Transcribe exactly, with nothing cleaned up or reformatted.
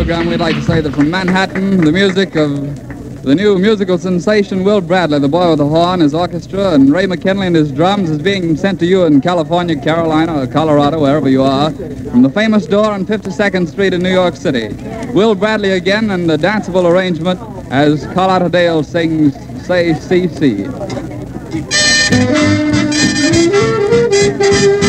program, we'd like to say that from Manhattan, the music of the new musical sensation Will Bradley, the boy with the horn, his orchestra, and Ray McKinley and his drums is being sent to you in California, Carolina, or Colorado, wherever you are, from the famous door on fifty-second Street in New York City. Will Bradley again and the danceable arrangement as Carlotta Dale sings Say C C.